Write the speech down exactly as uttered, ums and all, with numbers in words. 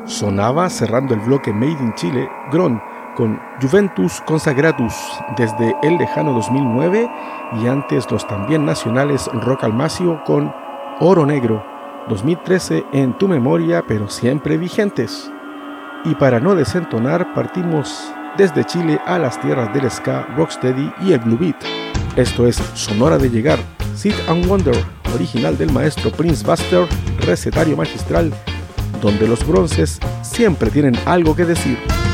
Sonaba cerrando el bloque Made in Chile, Gron, con Juventus Consagratus desde el lejano dos mil nueve, y antes los también nacionales Rock Almacio con Oro Negro, dos mil trece en tu memoria pero siempre vigentes. Y para no desentonar partimos desde Chile a las tierras del ska, rocksteady y el blue beat. Esto es Sonora de Llegar, Sit and Wonder, original del maestro Prince Buster, recetario magistral, donde los bronces siempre tienen algo que decir.